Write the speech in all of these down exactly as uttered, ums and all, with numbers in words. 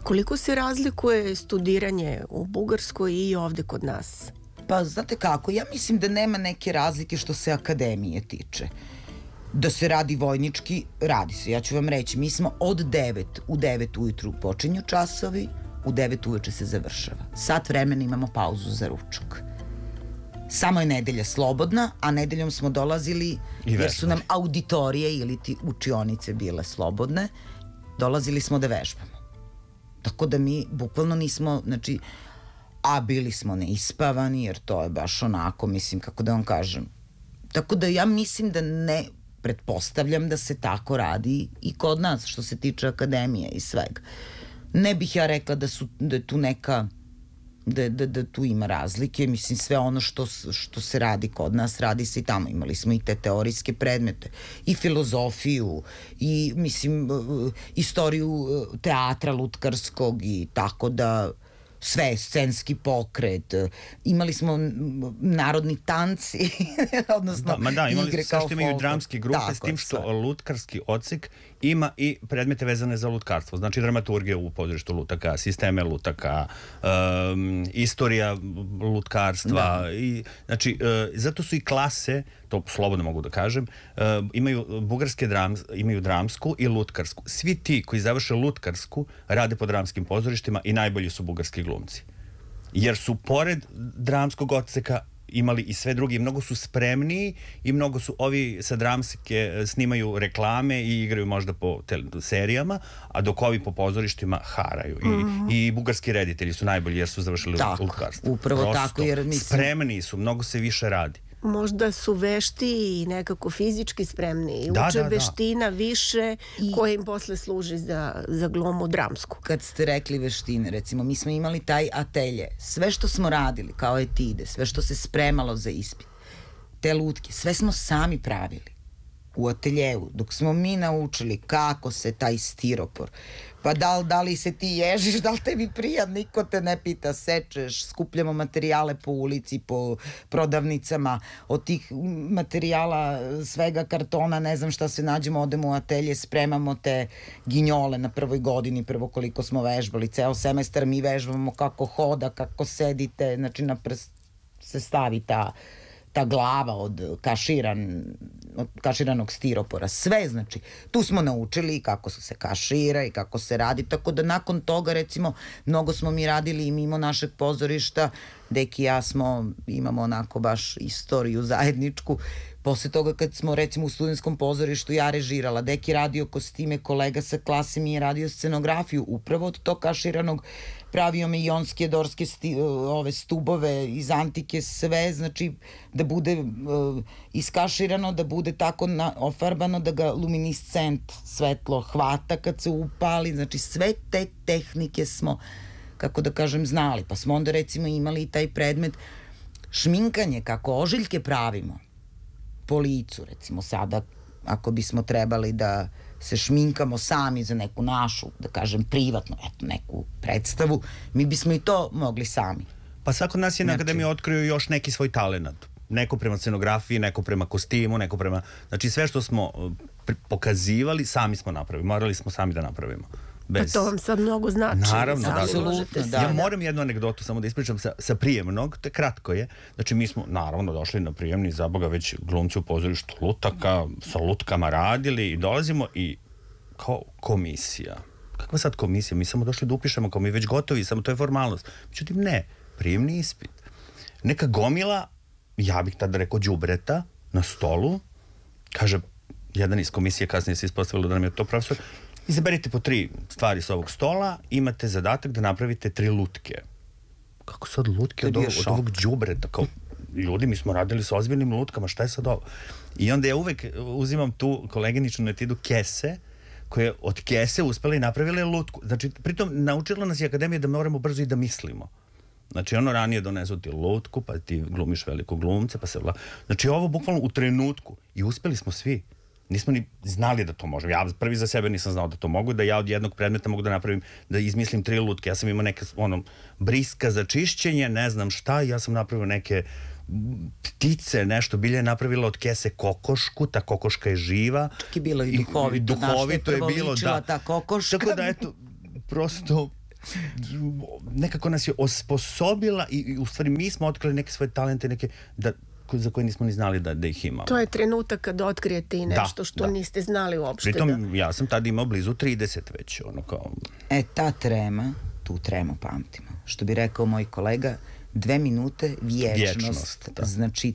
Koliko se razlikuje studiranje u Bugarskoj i ovde kod nas? Pa znate kako, ja mislim da nema neke razlike što se akademije tiče. Da se radi vojnički, radi se. Ja ću vam reći, mi smo od devet, u devet ujutru počinju časovi, u devet uveče se završava. Sat vremena imamo pauzu za ručak. Samo je nedelja slobodna, a nedeljom smo dolazili, jer su nam auditorije ili ti učionice bile slobodne, dolazili smo da vežbamo. Tako da mi bukvalno nismo, znači, a bili smo neispavani, jer to je baš onako, mislim, kako da vam kažem. Tako da ja mislim da ne pretpostavljam da se tako radi i kod nas, što se tiče akademije i svega. Ne bih ja rekla da, su, da je tu neka, da, da, da tu ima razlike, mislim, sve ono što, što se radi kod nas, radi se i tamo. Imali smo i te teorijske predmete, i filozofiju, i, mislim, istoriju teatra lutkarskog i tako da sve, scenski pokret, imali smo narodni tanci, odnosno da, ma da, imali igre sve kao što imaju folklor. dramske grupe, Tako, s tim što sve. lutkarski odsek ima i predmete vezane za lutkarstvo, znači dramaturgija u pozorištu lutaka, sisteme lutaka, um, istorija lutkarstva, da. I, znači, uh, zato su i klase, to slobodno mogu da kažem, uh, imaju bugarske dram, imaju dramsku i lutkarsku. Svi ti koji završe lutkarsku rade po dramskim pozorištima i najbolji su bugarski glumci. Jer su pored dramskog odseka imali i sve drugi, mnogo su spremniji i mnogo su, ovi sa dramske snimaju reklame i igraju možda po serijama, a dok ovi po pozorištima haraju. I, mm-hmm. i bugarski reditelji su najbolji jer su završili lutkarstvo. Upravo Prosto, tako, jer mislim... spremniji su, mnogo se više radi. Možda su vešti i nekako fizički spremni i da, uče da, da. veština više I... koje im posle služi za, za glumu dramsku. Kad ste rekli veštine, recimo, mi smo imali taj atelje, sve što smo radili kao etide, sve što se spremalo za ispit, te lutke, sve smo sami pravili u ateljevu, dok smo mi naučili kako se taj stiropor, pa da li, da li se ti ježiš, da li tebi prija, niko te ne pita, sečeš, skupljamo materijale po ulici, po prodavnicama, od tih materijala, svega kartona, ne znam šta se nađemo, odemo u atelje, spremamo te ginjole na prvoj godini, prvo koliko smo vežbali, ceo semestar mi vežbamo kako hoda, kako sedite, znači na prst se stavi ta ta glava od, kaširan, od kaširanog stiropora. Sve, znači, tu smo naučili kako se kašira i kako se radi, tako da nakon toga, recimo, mnogo smo mi radili i mimo našeg pozorišta, Deki i ja smo, imamo onako baš istoriju zajedničku. Posle toga kad smo, recimo, u studentskom pozorištu ja režirala, Deki radio kostime, kolega sa klase mi je radio scenografiju, upravo od tog kaširanog pravio me ionske, dorske sti, ove stubove iz antike, sve, znači da bude uh, iskaširano, da bude tako na, ofarbano, da ga luminiscent svetlo hvata kad se upali, znači sve te tehnike smo, kako da kažem, znali. Pa smo onda recimo imali i taj predmet šminkanje, kako ožiljke pravimo po licu, recimo sada ako bismo trebali da se šminkamo sami za neku našu, da kažem, privatnu, eto, neku predstavu, mi bismo i to mogli sami. Pa svako nas je na znači, akademiji otkrio još neki svoj talenat. Neko prema scenografiji, neko prema kostimu, neko prema... Znači sve što smo pokazivali, sami smo napravili. Morali smo sami da napravimo. Bez... Pa to vam sad mnogo znači. Naravno, da. Apsolutno, da. Ja moram jednu anegdotu samo da ispričam sa, sa prijemnog, to je kratko je. Znači mi smo naravno došli na prijemni, za Boga već glumci u pozorištu lutaka, sa lutkama radili i dolazimo i kao komisija. Kakva sad komisija? Mi samo došli da upišemo, kao mi već gotovi, samo to je formalnost. Međutim, ne, prijemni ispit. Neka gomila, ja bih tada rekao đubreta, na stolu, kaže, jedan iz komisije kasnije se ispostavilo da nam je to profesor, izaberite po tri stvari s ovog stola, imate zadatak da napravite tri lutke. Kako sad lutke od, ovo, od ovog đubreta? Kao, ljudi, mi smo radili sa ozbiljnim lutkama, šta je sad ovo? I onda ja uvek uzimam tu koleginičnu etidu kese, koje od kese uspeli i napravile lutku. Znači, pritom naučila nas je akademija da moramo brzo i da mislimo. Znači, ono ranije donesu ti lutku, pa ti glumiš veliko glumce, pa se... Vla... Znači, ovo bukvalno u trenutku. I uspeli smo svi. Nismo ni znali da to možemo. Ja prvi za sebe nisam znao da to mogu, da ja od jednog predmeta mogu da napravim, da izmislim tri lutke. Ja sam imao neke, ono, briska za čišćenje, ne znam šta, ja sam napravio neke ptice, nešto, bilje je napravila od kese kokošku, ta kokoška je živa. Čak je bilo i duhovito. I duhovito je bilo, da. Ta kokoška. Tako da, eto, prosto nekako nas je osposobila i, i u stvari mi smo otkrili neke svoje talente, neke da, za koje nismo ni znali da, da ih imamo. To je trenutak kad otkrijete i nešto da, što da. niste znali uopšte. Pritom, da... ja sam tada imao blizu trideset već, ono kao... E, ta trema, tu tremu pamtimo. Što bi rekao moj kolega, dve minute vječnost. Vječnost, da. Znači,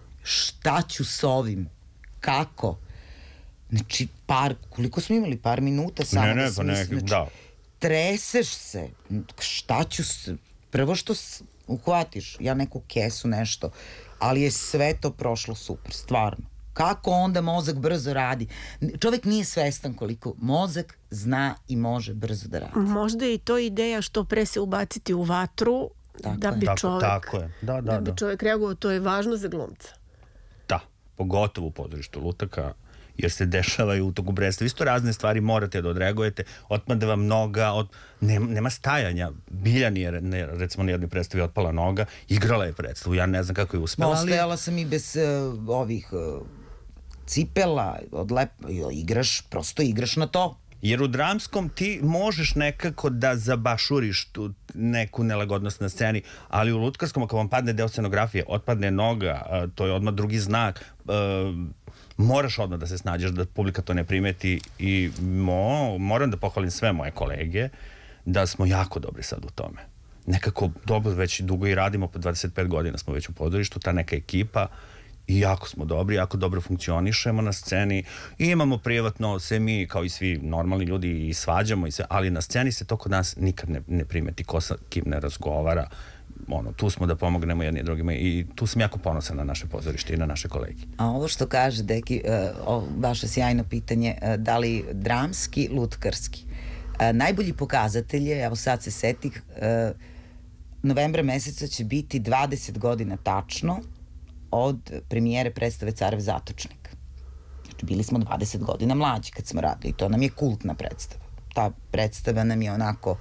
šta ću s ovim? Kako? Znači, par, koliko smo imali? Par minuta samo. Ne, ne, da pa ne, znači, da. Treseš se. Šta ću se... Prvo što uhvatiš, ja neku kesu, nešto, ali je sve to prošlo super, stvarno. Kako onda mozak brzo radi? Čovjek nije svestan koliko mozak zna i može brzo da radi. Možda je i to ideja što pre se ubaciti u vatru tako da bi je. čovjek, tako, tako je. Da, da, da bi da. čovjek reagovao, to je važno za glumca. Da, pogotovo u pozorištu lutaka, jer se dešavaju u toku predstave. Isto razne stvari morate da odreagujete, otmade vam noga, od... nema, nema stajanja. Bilja nije, ne, recimo, na jednoj predstavi otpala noga, igrala je predstavu, ja ne znam kako je uspela. No, stajala sam i bez uh, ovih uh, cipela, odlep, igraš, prosto igraš na to. Jer u dramskom ti možeš nekako da zabašuriš tu neku nelagodnost na sceni, ali u lutkarskom, ako vam padne deo scenografije, otpadne noga, uh, to je odmah drugi znak, uh, moraš odmah da se snađeš, da publika to ne primeti i mo, moram da pohvalim sve moje kolege da smo jako dobri sad u tome. Nekako dobro već dugo i radimo, po dvadeset pet godina smo već u pozorištu, ta neka ekipa i jako smo dobri, jako dobro funkcionišemo na sceni i imamo privatno se mi kao i svi normalni ljudi i svađamo i sve, ali na sceni se to kod nas nikad ne, ne primeti, ko sa kim ne razgovara. Ono, tu smo da pomognemo jedni drugima i tu sam jako ponosan na naše pozorište i na naše kolege. A ovo što kaže, Deki, uh, vaše sjajno pitanje, uh, da li dramski, lutkarski? Uh, najbolji pokazatelj je, evo sad se setih, uh, novembra meseca će biti dvadeset godina tačno od premijere predstave Carev zatočnik. Znači, bili smo dvadeset godina mlađi kad smo radili i to nam je kultna predstava. Ta predstava nam je onako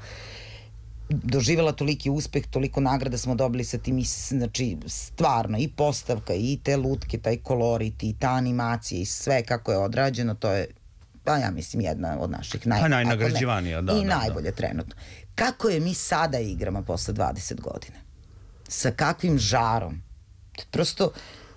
doživjela toliki uspeh, toliko nagrada smo dobili sa tim, znači stvarno i postavka i te lutke, taj kolorit i ta animacija i sve kako je odrađeno, to je, pa ja mislim, jedna od naših naj... pa najnagrađivanija, da, i da, najbolje da. Trenutno. Kako je mi sada igramo posle dvadeset godina? Sa kakvim žarom? Prosto,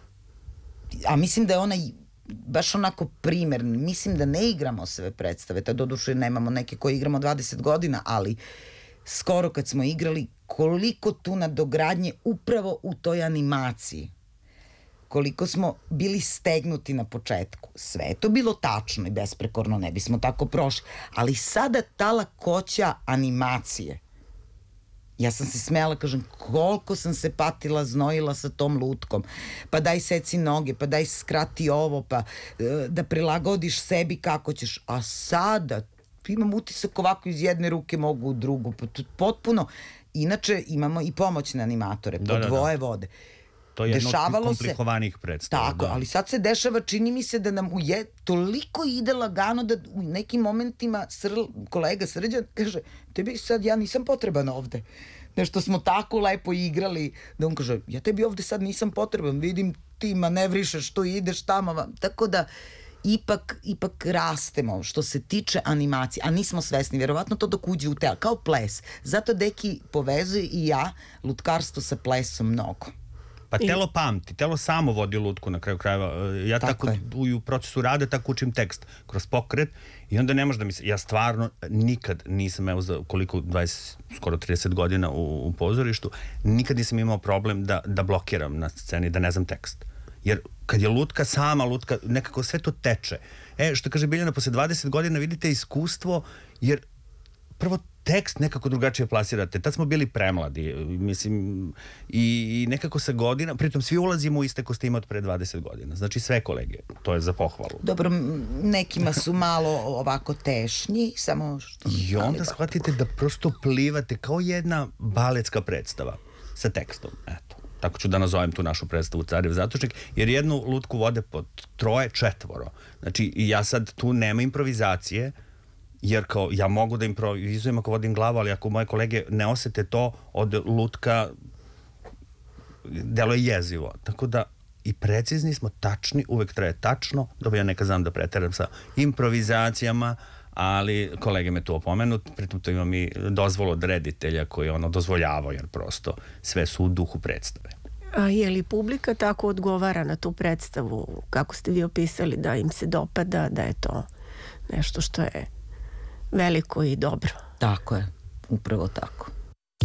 a mislim da je ona baš onako primer, mislim da ne igramo sve predstave, ta doduše nemamo neke koje igramo dvadeset godina, ali skoro kad smo igrali, koliko tu nadogradnje upravo u toj animaciji, koliko smo bili stegnuti na početku. Sve je to bilo tačno i besprekorno, ne bismo tako prošli, ali sada ta lakoća animacije, ja sam se smela, kažem, koliko sam se patila, znojila sa tom lutkom, pa daj seci noge, pa daj skrati ovo, pa da prilagodiš sebi kako ćeš, a sada imam utisak ovako iz jedne ruke mogu u drugu, potpuno. Inače imamo i pomoćne animatore, po da, dvoje da, da. vode. To je jedno od komplikovanijih predstava. Tako, da. ali sad se dešava, čini mi se da nam uje, toliko ide lagano da u nekim momentima Srl, kolega Srđan kaže, tebi sad ja nisam potreban ovde. Nešto smo tako lepo igrali, da on kaže, ja tebi ovde sad nisam potreban, vidim ti manevrišeš, tu ideš tamo. Tako da ipak, ipak rastemo što se tiče animacije, a nismo svesni, vjerovatno to dok uđe u telo, kao ples. Zato Deki povezuje i ja lutkarstvo sa plesom mnogo. Pa telo pamti, telo samo vodi lutku na kraju krajeva. Ja tako, tako u procesu rada tako učim tekst kroz pokret i onda ne može da mi se, ja stvarno nikad nisam, evo za koliko, dvadeset, skoro trideset godina u, u pozorištu, nikad nisam imao problem da, da blokiram na sceni, da ne znam tekst. Jer kad je lutka, sama lutka, nekako sve to teče. E, što kaže Biljana, posle dvadeset godina vidite iskustvo, jer prvo tekst nekako drugačije plasirate. Tad smo bili premladi, mislim, i, i nekako sa godina, pritom svi ulazimo u iste kostime od pre dvadeset godina. Znači sve kolege, to je za pohvalu. Dobro, nekima su malo ovako tešnji, samo što... I onda shvatite da prosto plivate kao jedna baletska predstava sa tekstom, eto. Tako ću da nazovem tu našu predstavu Carev zatočnik, jer jednu lutku vode pod troje, četvoro. Znači, ja sad tu nema improvizacije, jer kao ja mogu da improvizujem ako vodim glavu, ali ako moje kolege ne osete to, od lutka delo je jezivo. Tako da i precizni smo, tačni, uvek traje tačno, dobro ja nekad znam da preteram sa improvizacijama, ali kolege me tu opomenu, pritom to imam i dozvolu od reditelja koji ono dozvoljavao, jer prosto sve su u duhu predstave. A je li publika tako odgovara na tu predstavu, kako ste vi opisali, da im se dopada, da je to nešto što je veliko i dobro? Tako je, upravo tako.